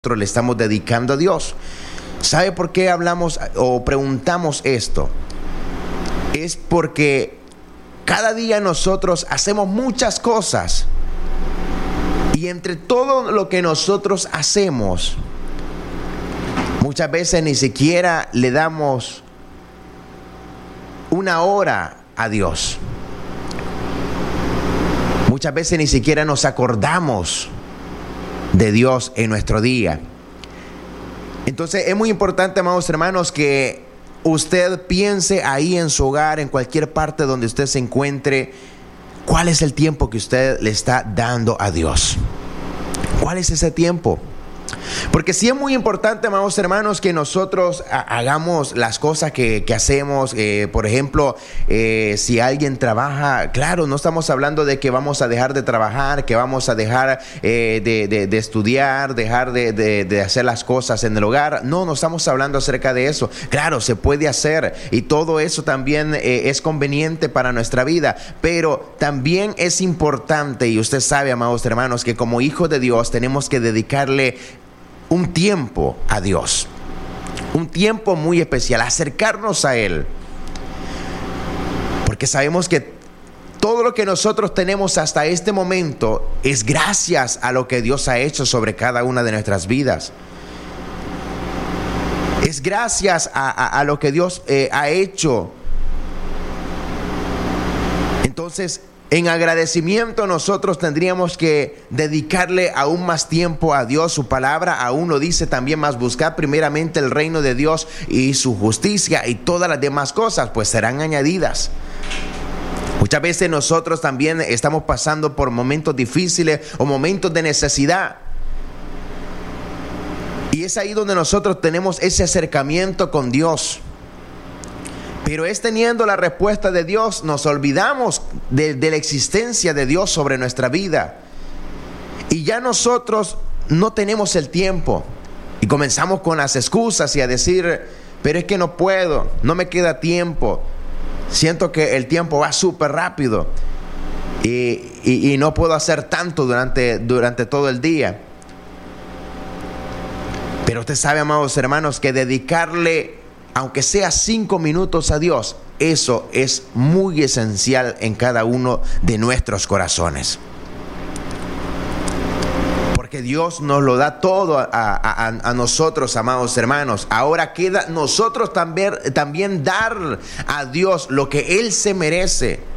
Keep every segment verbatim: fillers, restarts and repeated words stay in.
le estamos dedicando a Dios. ¿Sabe por qué hablamos o preguntamos esto? Es porque cada día nosotros hacemos muchas cosas y entre todo lo que nosotros hacemos, muchas veces ni siquiera le damos una hora a Dios. Muchas veces ni siquiera nos acordamos de Dios en nuestro día. Entonces es muy importante, amados hermanos, que usted piense ahí en su hogar, en cualquier parte donde usted se encuentre, ¿cuál es el tiempo que usted le está dando a Dios? ¿Cuál es ese tiempo? Porque sí es muy importante, amados hermanos, que nosotros hagamos las cosas que, que hacemos. Eh, por ejemplo, eh, si alguien trabaja, claro, no estamos hablando de que vamos a dejar de trabajar, que vamos a dejar eh, de, de, de estudiar, dejar de, de, de hacer las cosas en el hogar. No, no estamos hablando acerca de eso. Claro, se puede hacer y todo eso también eh, es conveniente para nuestra vida. Pero también es importante, y usted sabe, amados hermanos, que como hijos de Dios tenemos que dedicarle un tiempo a Dios, un tiempo muy especial, acercarnos a Él, porque sabemos que todo lo que nosotros tenemos hasta este momento es gracias a lo que Dios ha hecho sobre cada una de nuestras vidas. Es gracias a, a, a lo que Dios eh, ha hecho. Entonces, en agradecimiento nosotros tendríamos que dedicarle aún más tiempo a Dios. Su palabra aún lo dice también más: buscar primeramente el reino de Dios y su justicia, y todas las demás cosas pues serán añadidas. Muchas veces nosotros también estamos pasando por momentos difíciles o momentos de necesidad. Y es ahí donde nosotros tenemos ese acercamiento con Dios. Pero es teniendo la respuesta de Dios, nos olvidamos de, de la existencia de Dios sobre nuestra vida. Y ya nosotros no tenemos el tiempo. Y comenzamos con las excusas y a decir: pero es que no puedo, no me queda tiempo. Siento que el tiempo va súper rápido. Y, y, y no puedo hacer tanto durante, durante todo el día. Pero usted sabe, amados hermanos, que dedicarle aunque sea cinco minutos a Dios, eso es muy esencial en cada uno de nuestros corazones. Porque Dios nos lo da todo a, a, a nosotros, amados hermanos. Ahora queda nosotros también, también dar a Dios lo que Él se merece.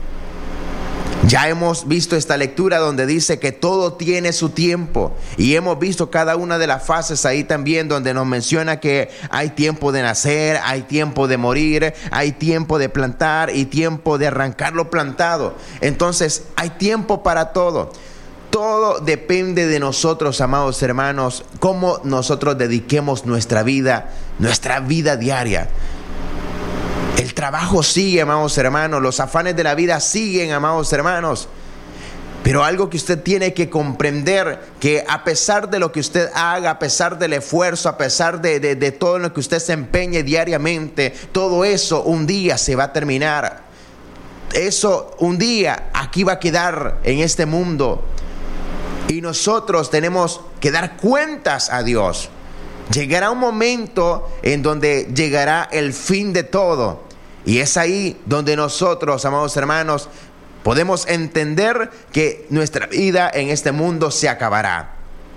Ya hemos visto esta lectura donde dice que todo tiene su tiempo, y hemos visto cada una de las fases ahí también, donde nos menciona que hay tiempo de nacer, hay tiempo de morir, hay tiempo de plantar y tiempo de arrancar lo plantado. Entonces hay tiempo para todo. Todo depende de nosotros, amados hermanos, cómo nosotros dediquemos nuestra vida, nuestra vida diaria. El trabajo sigue, amados hermanos. Los afanes de la vida siguen, amados hermanos. Pero algo que usted tiene que comprender, que a pesar de lo que usted haga, a pesar del esfuerzo, a pesar de, de, de todo lo que usted se empeñe diariamente, todo eso un día se va a terminar. Eso un día aquí va a quedar en este mundo. Y nosotros tenemos que dar cuentas a Dios. Llegará un momento en donde llegará el fin de todo. Y es ahí donde nosotros, amados hermanos, podemos entender que nuestra vida en este mundo se acabará.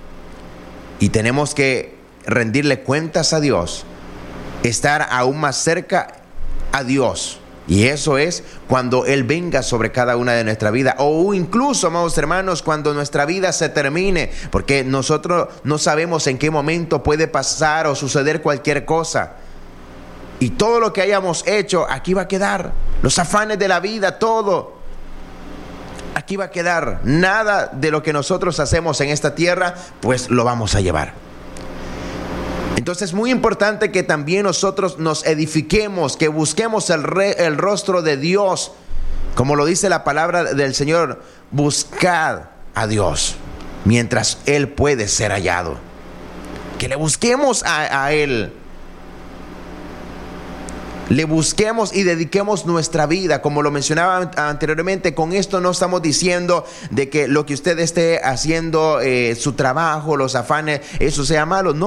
Y tenemos que rendirle cuentas a Dios, estar aún más cerca a Dios. Y eso es cuando Él venga sobre cada una de nuestra vida, o incluso, amados hermanos, cuando nuestra vida se termine, porque nosotros no sabemos en qué momento puede pasar o suceder cualquier cosa. Y todo lo que hayamos hecho aquí va a quedar. Los afanes de la vida, todo aquí va a quedar. Nada de lo que nosotros hacemos en esta tierra pues lo vamos a llevar. Entonces es muy importante que también nosotros nos edifiquemos, que busquemos el, re, el rostro de Dios. Como lo dice la palabra del Señor: buscad a Dios mientras Él puede ser hallado. Que le busquemos a, a Él. le busquemos y dediquemos nuestra vida. Como lo mencionaba anteriormente, con esto no estamos diciendo de que lo que usted esté haciendo, eh, su trabajo, los afanes, eso sea malo. No.